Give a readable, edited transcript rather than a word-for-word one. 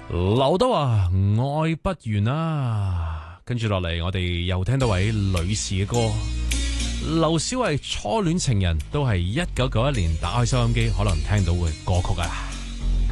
劉德華愛不完啊，跟住落嚟我哋又聽到位女士嘅歌，劉小慧初戀情人都係1991年打開收音機可能聽到嘅歌曲啊。